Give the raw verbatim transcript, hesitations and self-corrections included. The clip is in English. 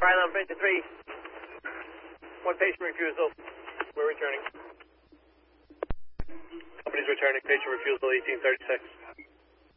Pylon fifty-three. One patient refusal. We're returning. Company's returning. Patient refusal eighteen thirty-six.